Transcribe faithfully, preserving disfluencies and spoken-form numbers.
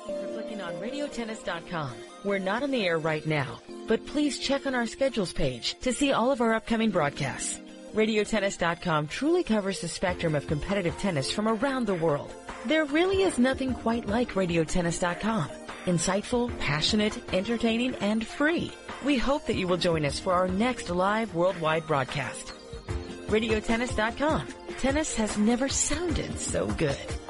Thank you for clicking on radio tennis dot com. We're not on the air right now, but please check on our schedules page to see all of our upcoming broadcasts. radio tennis dot com truly covers the spectrum of competitive tennis from around the world. There really is nothing quite like radio tennis dot com. Insightful, passionate, entertaining, and free. We hope that you will join us for our next live worldwide broadcast. radio tennis dot com. Tennis has never sounded so good.